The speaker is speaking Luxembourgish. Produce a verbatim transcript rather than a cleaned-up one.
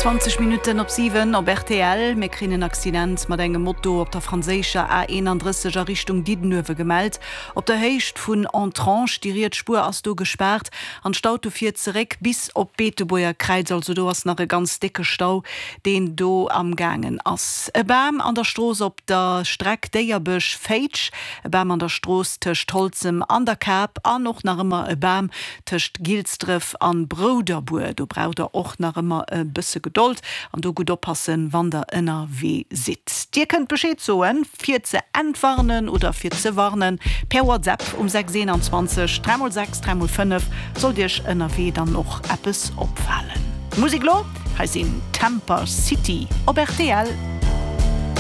zwanzig Minuten op sieben op R T L me kri een Akcident mat engem Motto op der franzécher A einunddreißiger Richtung Didenöwe gemeldt. Op der Heicht vun Entranche diriert Spur ass du gesperrt an Stauto fir zerek bis op Beeteboer Kreiz, also du hast nach e ganz dicke Stau, den do am gangen ass. E Bam an der Stroos op der Streck Deierbüsch Feitsch, e Bam an der Stroos töcht Holzem an der Kap, an noch nach immer e Bam töcht Gilsdriff an Broderbuer. Du braucht er och nach immer e bësse Geduld an du gut oppassen, wann der ënner wie sit. Dir könnt Bescheid soen, fir ze entwarnen oder fir ze warnen, per WhatsApp um sechs einundzwanzig drei sechs drei fünf soll Dich ënner wie dann noch Appes opfallen. Musiklo heisinn Tampa City op R T L.